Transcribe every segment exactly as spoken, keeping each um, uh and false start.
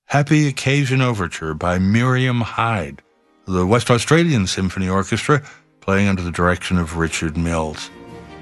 Happy Occasion Overture by Miriam Hyde, the West Australian Symphony Orchestra, playing under the direction of Richard Mills.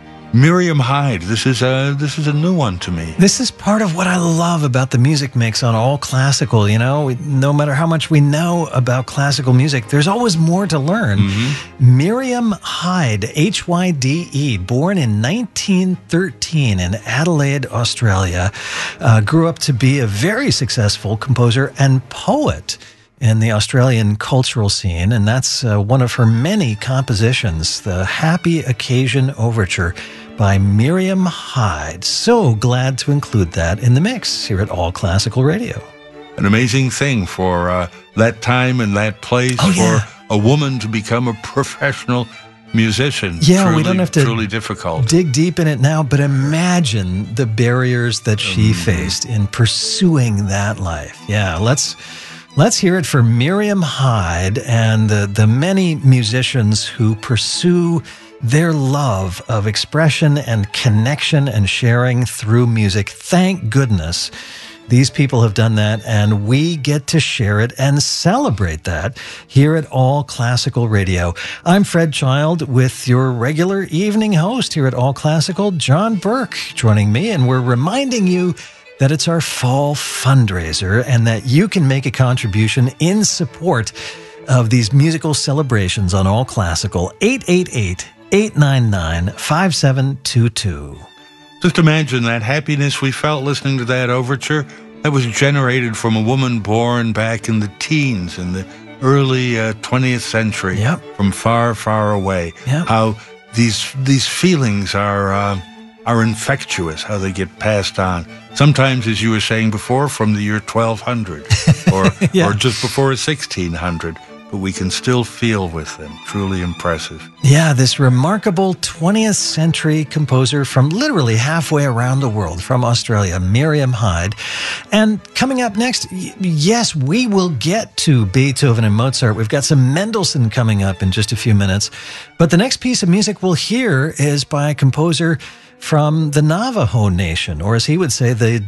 Miriam Hyde, this is a this is a new one to me. This is part of what I love about the music mix on All Classical. You know, we, no matter how much we know about classical music, there's always more to learn. Mm-hmm. Miriam Hyde, H Y D E, born in nineteen thirteen in Adelaide, Australia, uh, grew up to be a very successful composer and poet in the Australian cultural scene, and that's uh, one of her many compositions, the Happy Occasion Overture by Miriam Hyde. So glad to include that in the mix here at All Classical Radio. An amazing thing for uh, that time and that place, oh, yeah. for a woman to become a professional musician. Yeah, truly, we don't have to truly difficult. dig deep in it now, but imagine the barriers that she mm. faced in pursuing that life. Yeah, let's... Let's hear it for Miriam Hyde and the, the many musicians who pursue their love of expression and connection and sharing through music. Thank goodness these people have done that, and we get to share it and celebrate that here at All Classical Radio. I'm Fred Child with your regular evening host here at All Classical, John Burke, joining me, and we're reminding you that it's our fall fundraiser and that you can make a contribution in support of these musical celebrations on All Classical. eight eight eight, eight nine nine, five seven two two. Just imagine that happiness we felt listening to that overture that was generated from a woman born back in the teens, in the early uh, twentieth century, yep. from far, far away. Yep. How these these feelings are... Uh, are infectious, how they get passed on. Sometimes, as you were saying before, from the year twelve hundred or, yeah. or just before sixteen hundred, but we can still feel with them. Truly impressive. Yeah, this remarkable twentieth century composer from literally halfway around the world, from Australia, Miriam Hyde. And coming up next, yes, we will get to Beethoven and Mozart. We've got some Mendelssohn coming up in just a few minutes. But the next piece of music we'll hear is by a composer from the Navajo Nation, or as he would say, the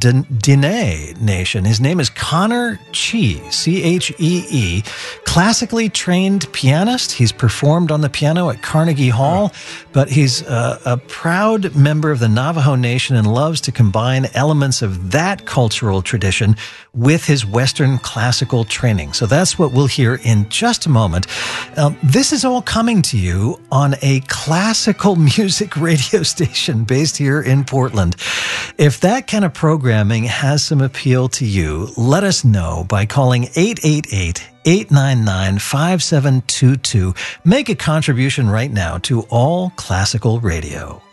Diné Nation. His name is Connor Chee, C H E E, classically trained pianist. He's performed on the piano at Carnegie Hall, but he's a, a proud member of the Navajo Nation and loves to combine elements of that cultural tradition with his Western classical training. So that's what we'll hear in just a moment. Um, this is all coming to you on a classical music radio station based here in Portland. If that kind of programming has some appeal to you, let us know by calling eight eight eight, eight nine nine, five seven two two. Make a contribution right now to All Classical Radio.